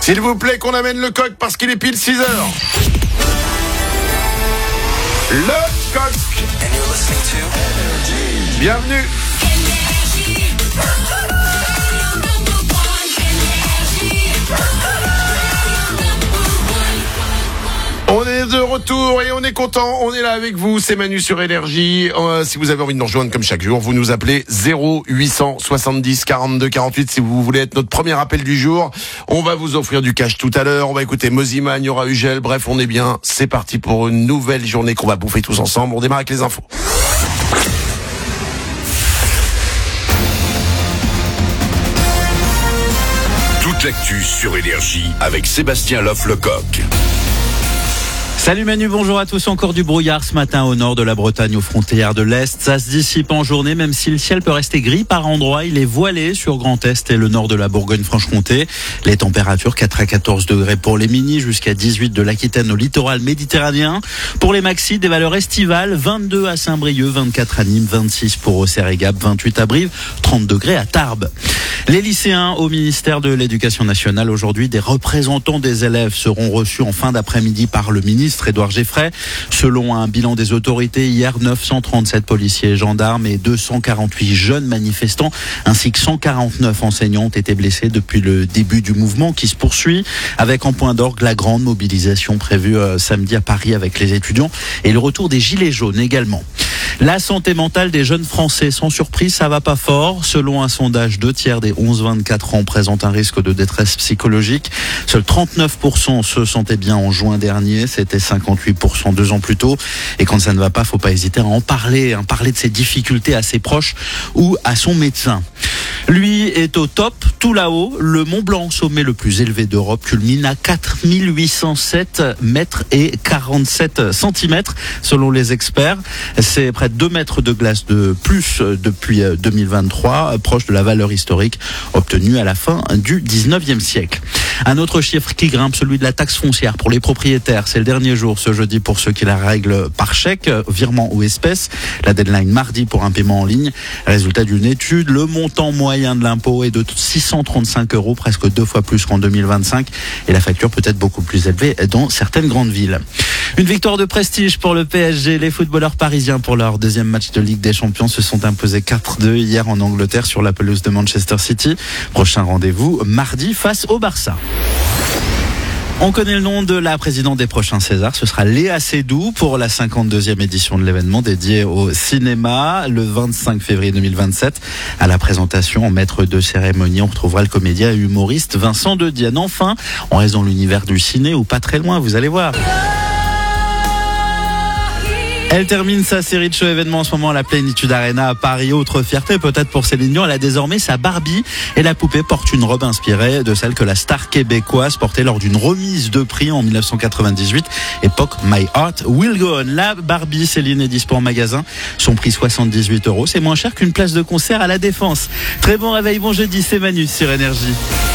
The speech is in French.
S'il vous plaît, qu'on amène le coq parce qu'il est pile 6 heures. Le coq. Bienvenue. On est de retour et on est content, on est là avec vous, c'est Manu sur Énergie. Si vous avez envie de nous rejoindre comme chaque jour, vous nous appelez 0870 42 48 si vous voulez être notre premier appel du jour. On va vous offrir du cash tout à l'heure, on va écouter Mosiman, il y aura Ugel, bref on est bien, c'est parti pour une nouvelle journée qu'on va bouffer tous ensemble. On démarre avec les infos. Toute l'actu sur Énergie avec Sébastien Loff-Lecoq. Salut Manu, bonjour à tous. Encore du brouillard ce matin au nord de la Bretagne, aux frontières de l'Est. Ça se dissipe en journée, même si le ciel peut rester gris par endroits. Il est voilé sur Grand Est et le nord de la Bourgogne-Franche-Comté. Les températures 4 à 14 degrés pour les minis, jusqu'à 18 de l'Aquitaine au littoral méditerranéen. Pour les maxis, des valeurs estivales, 22 à Saint-Brieuc, 24 à Nîmes, 26 pour Auxerre et Gap, 28 à Brive, 30 degrés à Tarbes. Les lycéens au ministère de l'Éducation nationale, aujourd'hui, des représentants des élèves seront reçus en fin d'après-midi par le ministre Édouard Geffray. Selon un bilan des autorités, hier, 937 policiers et gendarmes et 248 jeunes manifestants ainsi que 149 enseignants ont été blessés depuis le début du mouvement qui se poursuit, avec en point d'orgue la grande mobilisation prévue samedi à Paris avec les étudiants et le retour des gilets jaunes également. La santé mentale des jeunes Français, sans surprise, ça va pas fort. Selon un sondage, 2 tiers des 11-24 ans présentent un risque de détresse psychologique. Seuls 39% se sentaient bien en juin dernier. C'était 58% 2 ans plus tôt. Et quand ça ne va pas, faut pas hésiter à en parler, parler de ses difficultés à ses proches ou à son médecin. Lui est au top, tout là-haut. Le Mont Blanc, sommet le plus élevé d'Europe, culmine à 4807 mètres et 47 centimètres, selon les experts. C'est près de 2 mètres de glace de plus depuis 2023, proche de la valeur historique obtenue à la fin du 19e siècle. Un autre chiffre qui grimpe, celui de la taxe foncière pour les propriétaires. C'est le dernier jour ce jeudi pour ceux qui la règlent par chèque, virement ou espèce. La deadline mardi pour un paiement en ligne. Résultat d'une étude, le montant moyen de l'impôt est de 635 €, presque 2 fois plus qu'en 2025. Et la facture peut être beaucoup plus élevée dans certaines grandes villes. Une victoire de prestige pour le PSG. Les footballeurs parisiens, pour leur deuxième match de Ligue des Champions, se sont imposés 4-2 hier en Angleterre sur la pelouse de Manchester City. Prochain rendez-vous mardi face au Barça. On connaît le nom de la présidente des prochains Césars. Ce sera Léa Seydoux pour la 52e édition de l'événement dédié au cinéma. Le 25 février 2027, à la présentation en maître de cérémonie, on retrouvera le comédien et humoriste Vincent de Dienne. Enfin, on reste dans l'univers du ciné ou pas très loin, vous allez voir. Elle termine sa série de shows événements en ce moment à la Plénitude Arena à Paris. Autre fierté peut-être pour Céline Dion, elle a désormais sa Barbie et la poupée porte une robe inspirée de celle que la star québécoise portait lors d'une remise de prix en 1998, époque My Heart Will Go On. La Barbie Céline est dispo en magasin, son prix 78 €, c'est moins cher qu'une place de concert à la Défense. Très bon réveil, bon jeudi, c'est Manu sur Énergie.